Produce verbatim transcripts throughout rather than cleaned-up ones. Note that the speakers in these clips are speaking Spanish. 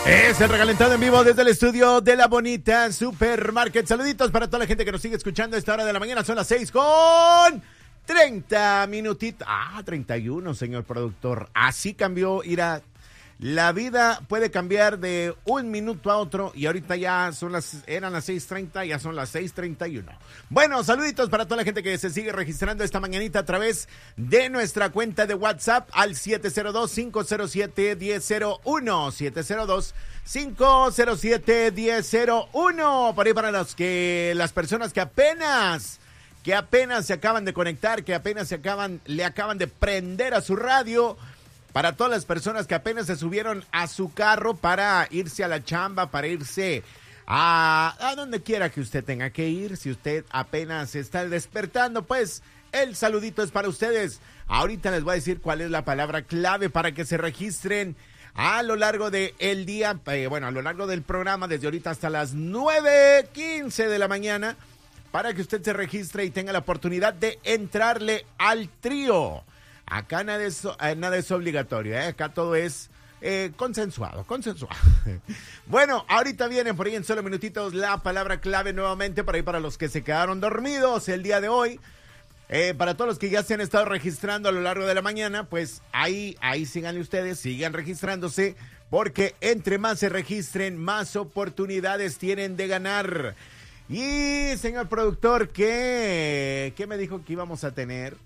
Es el Recalentado en vivo desde el estudio de La Bonita Supermarket. Saluditos para toda la gente que nos sigue escuchando a esta hora de la mañana. Son las seis con treinta minutitos. Ah, treinta y uno, señor productor. Así cambió, irá. La vida puede cambiar de un minuto a otro y ahorita ya son las, eran las seis treinta, ya son las seis treinta y uno. Bueno, saluditos para toda la gente que se sigue registrando esta mañanita a través de nuestra cuenta de WhatsApp al siete cero dos, cinco cero siete, uno cero cero uno, siete cero dos, cinco cero siete, uno cero cero uno. Por ahí para los que, las personas que apenas, que apenas se acaban de conectar, que apenas se acaban, le acaban de prender a su radio. Para todas las personas que apenas se subieron a su carro para irse a la chamba, para irse a, a donde quiera que usted tenga que ir. Si usted apenas está despertando, pues el saludito es para ustedes. Ahorita les voy a decir cuál es la palabra clave para que se registren a lo largo del día, eh, bueno, a lo largo del programa, desde ahorita hasta las nueve quince de la mañana, para que usted se registre y tenga la oportunidad de entrarle al trío. Acá nada es, eh, nada es obligatorio, ¿eh? Acá todo es eh, consensuado, consensuado. Bueno, ahorita viene por ahí en solo minutitos la palabra clave nuevamente, por ahí para los que se quedaron dormidos el día de hoy. Eh, para todos los que ya se han estado registrando a lo largo de la mañana, pues ahí, ahí síganle ustedes, sigan registrándose, porque entre más se registren, más oportunidades tienen de ganar. Y, señor productor, ¿qué, qué me dijo que íbamos a tener?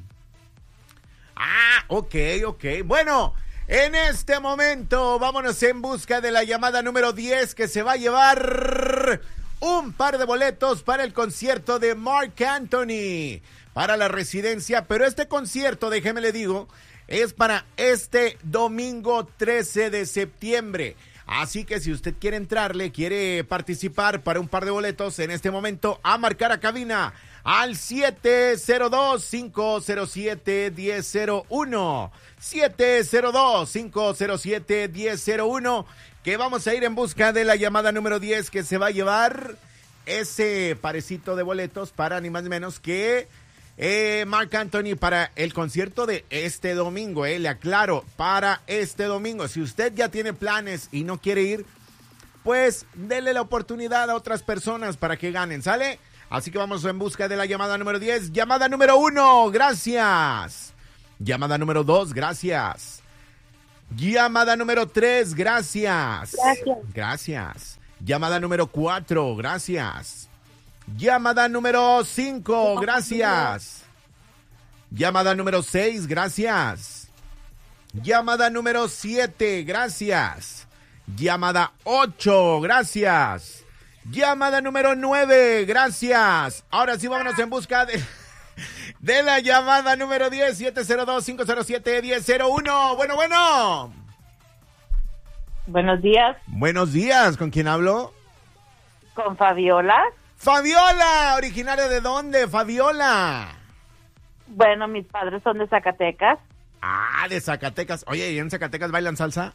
Ah, ok, ok. Bueno, en este momento vámonos en busca de la llamada número diez, que se va a llevar un par de boletos para el concierto de Marc Anthony, para la residencia. Pero este concierto, déjeme le digo, es para este domingo trece de septiembre. Así que si usted quiere entrarle, quiere participar para un par de boletos, en este momento a marcar a cabina al siete cero dos, cinco cero siete, uno cero cero uno, siete cero dos, cinco cero siete, uno cero cero uno, que vamos a ir en busca de la llamada número diez, que se va a llevar ese parecito de boletos para ni más ni menos que eh, Marc Anthony para el concierto de este domingo, eh, le aclaro, para este domingo. Si usted ya tiene planes y no quiere ir, pues dele la oportunidad a otras personas para que ganen, ¿sale? Así que vamos en busca de la llamada número diez. Llamada número uno, gracias. Llamada número dos, gracias. Llamada número tres, gracias. Gracias. Gracias. Llamada número cuatro, gracias. Llamada número cinco, gracias. Llamada número seis, gracias. Llamada número siete, gracias. Llamada ocho, gracias. Llamada número nueve, gracias. Ahora sí, vámonos en busca de, de la llamada número diez, siete cero dos, cinco cero siete, uno cero cero uno. Bueno, bueno. Buenos días. Buenos días, ¿con quién hablo? Con Fabiola. Fabiola, ¿originaria de dónde, Fabiola? Bueno, mis padres son de Zacatecas. Ah, de Zacatecas. Oye, ¿y en Zacatecas bailan salsa?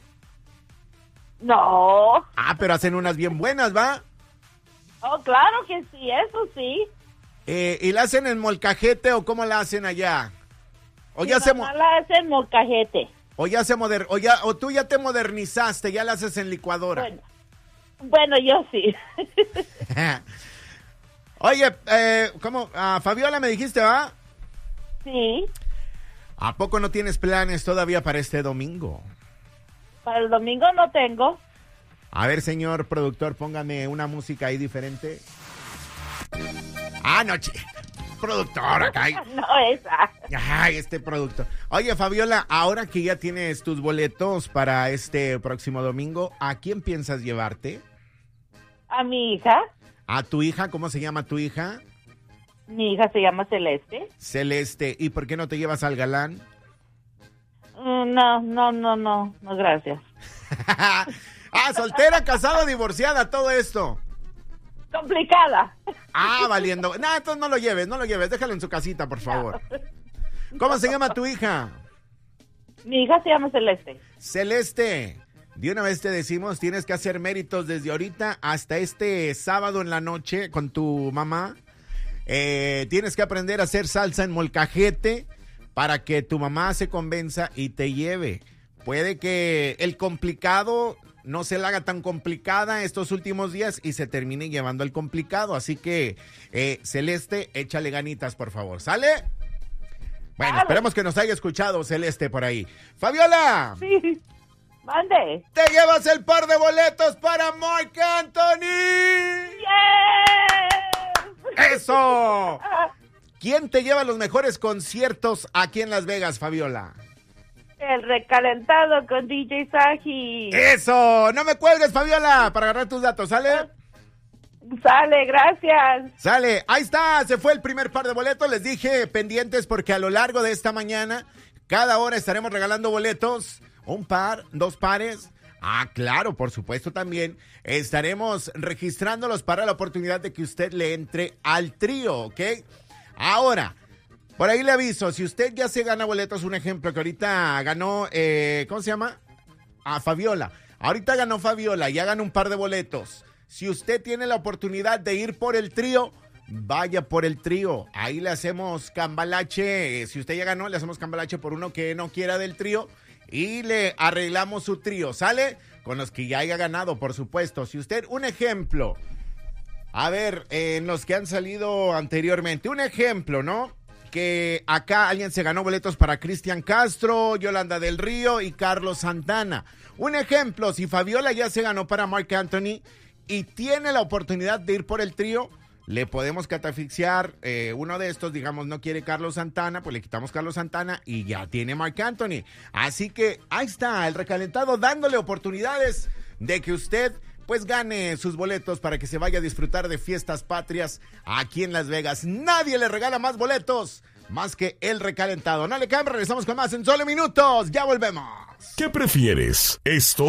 No. Ah, pero hacen unas bien buenas, ¿va? Oh, claro que sí, eso sí. Eh, ¿Y la hacen en molcajete o cómo la hacen allá? O Mi ya se mamá mo- la hace en molcajete. o ya se moder o ya o tú ya te modernizaste, ya la haces en licuadora. Bueno, bueno, yo sí. Oye, eh, ¿cómo? Ah, Fabiola, me dijiste, ¿va? Sí, ¿A poco no tienes planes todavía para este domingo? para el domingo no tengo. A ver, señor productor, póngame una música ahí diferente. Ah, no, ch- productor, acá hay. No, esa. Ay, este productor. Oye, Fabiola, ahora que ya tienes tus boletos para este próximo domingo, ¿a quién piensas llevarte? A mi hija. ¿A tu hija? ¿Cómo se llama tu hija? Mi hija se llama Celeste. Celeste. ¿Y por qué no te llevas al galán? Mm, No, no, no, no, no, gracias. Ah, soltera, casada, divorciada, todo esto. Complicada. Ah, valiendo. No, entonces no lo lleves, no lo lleves. Déjalo en su casita, por favor. ¿Cómo se llama tu hija? Mi hija se llama Celeste. Celeste. De una vez te decimos, tienes que hacer méritos desde ahorita hasta este sábado en la noche con tu mamá. Eh, tienes que aprender a hacer salsa en molcajete para que tu mamá se convenza y te lleve. Puede que el complicado no se la haga tan complicada estos últimos días y se termine llevando el complicado. Así que, eh, Celeste, échale ganitas, por favor. ¿Sale? Bueno, esperemos que nos haya escuchado Celeste por ahí. Fabiola. Sí. Mande. Te llevas el par de boletos para Marc Anthony. ¡Yes! ¡Eso! ¿Quién te lleva los mejores conciertos aquí en Las Vegas, Fabiola? El recalentado con D J Saji. ¡Eso! No me cuelgues, Fabiola, para agarrar tus datos, ¿sale? Sale, gracias. Sale, ahí está, se fue el primer par de boletos. Les dije pendientes porque a lo largo de esta mañana, cada hora estaremos regalando boletos. Un par, dos pares. Ah, claro, por supuesto también estaremos registrándolos para la oportunidad de que usted le entre al trío, ¿ok? Ahora, por ahí le aviso, si usted ya se gana boletos, un ejemplo que ahorita ganó, eh, ¿cómo se llama? Ah, Fabiola. Ahorita ganó Fabiola, ya ganó un par de boletos. Si usted tiene la oportunidad de ir por el trío, vaya por el trío. Ahí le hacemos cambalache. Si usted ya ganó, le hacemos cambalache por uno que no quiera del trío y le arreglamos su trío. ¿Sale? Con los que ya haya ganado, por supuesto. Si usted, un ejemplo, a ver, eh, en los que han salido anteriormente, un ejemplo, ¿no? Que acá alguien se ganó boletos para Cristian Castro, Yolanda del Río y Carlos Santana. Un ejemplo, si Fabiola ya se ganó para Marc Anthony y tiene la oportunidad de ir por el trío, le podemos catafixiar eh, uno de estos, digamos, no quiere Carlos Santana, pues le quitamos Carlos Santana y ya tiene Marc Anthony. Así que ahí está el recalentado dándole oportunidades de que usted pues gane sus boletos para que se vaya a disfrutar de fiestas patrias aquí en Las Vegas. Nadie le regala más boletos más que el recalentado. No le cambie, regresamos con más en solo minutos. Ya volvemos. ¿Qué prefieres? ¿Esto?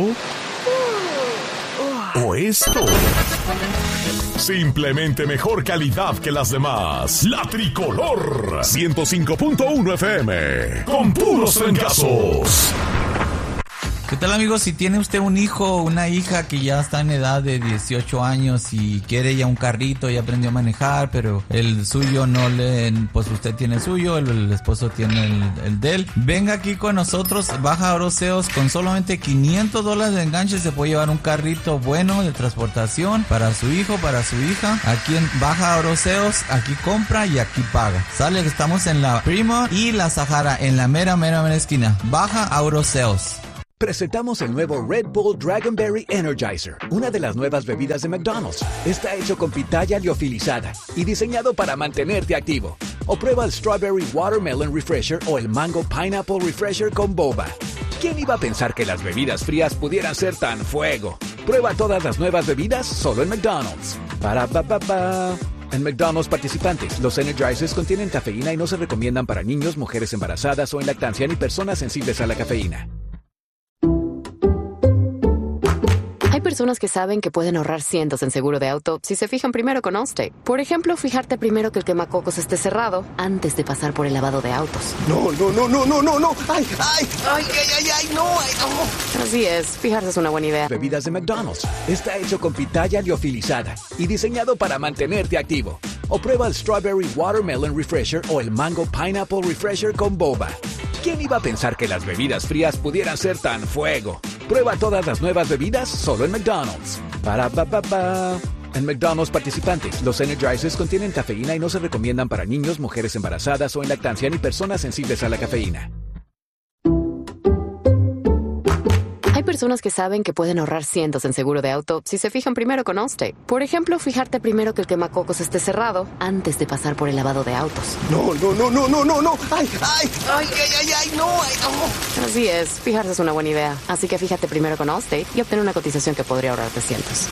¿O esto? Simplemente mejor calidad que las demás. La Tricolor ciento cinco punto uno F M con puros trancazos. ¿Qué tal, amigos? Si tiene usted un hijo o una hija que ya está en edad de dieciocho años y quiere ya un carrito, ya aprendió a manejar, pero el suyo no le... Pues usted tiene el suyo, el, el esposo tiene el, el de él. Venga aquí con nosotros, baja a Oroseos, con solamente quinientos dólares de enganche se puede llevar un carrito bueno de transportación para su hijo, para su hija. Aquí en Baja a Oroseos, aquí compra y aquí paga. Sale, estamos en la Prima y la Sahara, en la mera, mera, mera esquina. Baja a Oroseos. Presentamos el nuevo Red Bull Dragonberry Energizer, una de las nuevas bebidas de McDonald's. Está hecho con pitaya liofilizada y diseñado para mantenerte activo. O prueba el Strawberry Watermelon Refresher o el Mango Pineapple Refresher con boba. ¿Quién iba a pensar que las bebidas frías pudieran ser tan fuego? Prueba todas las nuevas bebidas solo en McDonald's. Para pa pa pa. En McDonald's participantes, los Energizers contienen cafeína y no se recomiendan para niños, mujeres embarazadas o en lactancia ni personas sensibles a la cafeína. Hay personas que saben que pueden ahorrar cientos en seguro de auto si se fijan primero con Allstate. Por ejemplo, fijarte primero que el quemacocos esté cerrado antes de pasar por el lavado de autos. No, no, no, no, no, no, no. Ay, ay, ay, ay, ay, ay, no, ay, no. Así es, fijarse es una buena idea. Bebidas de McDonald's. Está hecho con pitaya liofilizada y diseñado para mantenerte activo. O prueba el Strawberry Watermelon Refresher o el Mango Pineapple Refresher con boba. ¿Quién iba a pensar que las bebidas frías pudieran ser tan fuego? Prueba todas las nuevas bebidas solo en McDonald's. Para pa pa pa. En McDonald's participantes, los Energizers contienen cafeína y no se recomiendan para niños, mujeres embarazadas o en lactancia ni personas sensibles a la cafeína. Hay personas que saben que pueden ahorrar cientos en seguro de auto si se fijan primero con Allstate. Por ejemplo, fijarte primero que el quemacocos esté cerrado antes de pasar por el lavado de autos. No, no, no, no, no, no, no. Ay, ay, ay, ay, ay, ay, no, ay, no. Así es, fijarse es una buena idea. Así que fíjate primero con Allstate y obtén una cotización que podría ahorrarte cientos.